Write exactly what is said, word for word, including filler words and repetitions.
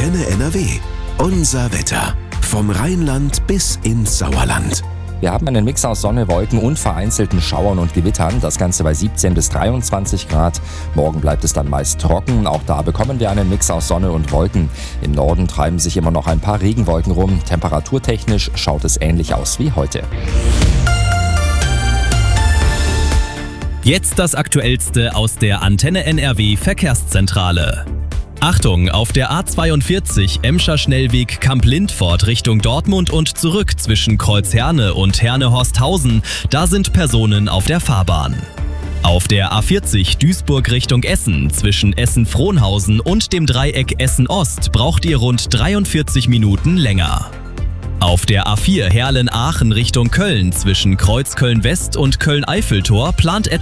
Antenne N R W. Unser Wetter. Vom Rheinland bis ins Sauerland. Wir haben einen Mix aus Sonne, Wolken und vereinzelten Schauern und Gewittern. Das Ganze bei siebzehn bis dreiundzwanzig Grad. Morgen bleibt es dann meist trocken. Auch da bekommen wir einen Mix aus Sonne und Wolken. Im Norden treiben sich immer noch ein paar Regenwolken rum. Temperaturtechnisch schaut es ähnlich aus wie heute. Jetzt das Aktuellste aus der Antenne N R W Verkehrszentrale. Achtung, auf der A zweiundvierzig Emscher Schnellweg Kamp-Lindfort Richtung Dortmund und zurück zwischen Kreuzherne und Herne-Horsthausen, da sind Personen auf der Fahrbahn. Auf der A vierzig Duisburg Richtung Essen zwischen Essen-Frohnhausen und dem Dreieck Essen-Ost braucht ihr rund dreiundvierzig Minuten länger. Auf der A vier Herlen-Aachen Richtung Köln zwischen Kreuzköln-West und Köln-Eiffeltor plant etwa